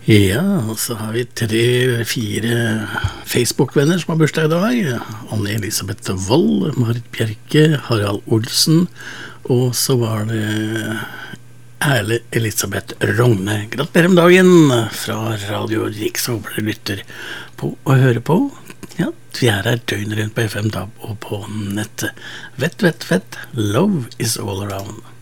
Ja, så har vi 3-4 Facebook-venner som har bursdag i dag. Anne-Elisabeth Wold, Marit Bjerke, Harald Olsen, og så var det Erle Elisabeth Rogne. Gratulerer med dagen fra Radio Riksover, lytter på å høre på. Ja, vi er her døgnet rundt på FM DAB og på nettet. Vett, love is all around.